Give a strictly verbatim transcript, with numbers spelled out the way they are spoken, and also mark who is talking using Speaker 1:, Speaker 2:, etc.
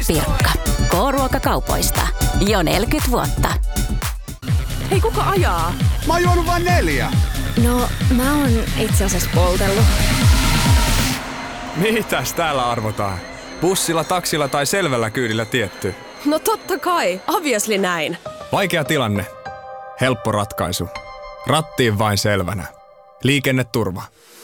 Speaker 1: Pirkka. K-ruokakaupoista. Jo neljäkymmentä vuotta.
Speaker 2: Hei, kuka ajaa?
Speaker 3: Mä oon juonut vain neljä.
Speaker 2: No, mä oon itse asiassa poltellut.
Speaker 4: Mitäs täällä arvotaan? Bussilla, taksilla tai selvällä kyydillä tietty?
Speaker 2: No totta kai, obviously näin.
Speaker 4: Vaikea tilanne. Helppo ratkaisu. Rattiin vain selvänä. Liikenneturva.